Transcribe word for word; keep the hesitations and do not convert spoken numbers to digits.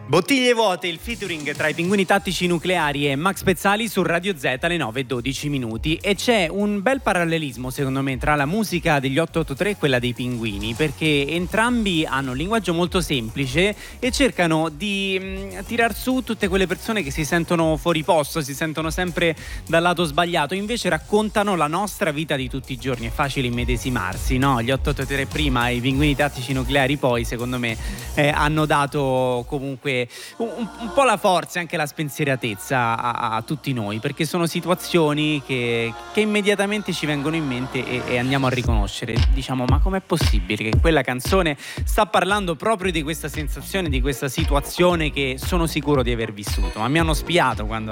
Bottiglie vuote, il featuring tra i Pinguini Tattici Nucleari e Max Pezzali su Radio Z alle nove e dodici minuti. E c'è un bel parallelismo secondo me tra la musica degli otto otto tre e quella dei Pinguini, perché entrambi hanno un linguaggio molto semplice e cercano di mh, tirar su tutte quelle persone che si sentono fuori posto, si sentono sempre dal lato sbagliato. Invece raccontano la nostra vita di tutti i giorni, è facile immedesimarsi, no? Gli otto otto tre prima e i Pinguini Tattici Nucleari poi, secondo me eh, hanno dato comunque Un, un po' la forza e anche la spensieratezza a, a tutti noi, perché sono situazioni che, che immediatamente ci vengono in mente e, e andiamo a riconoscere. Diciamo, ma com'è possibile che quella canzone sta parlando proprio di questa sensazione, di questa situazione che sono sicuro di aver vissuto? Ma mi hanno spiato quando